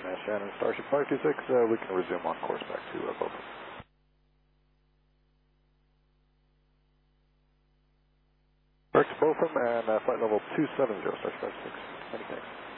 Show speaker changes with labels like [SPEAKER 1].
[SPEAKER 1] Shannon, Starship 526, we can resume on course back to Boca. Correct, Botham, and flight level 270, Starship 526. Many thanks.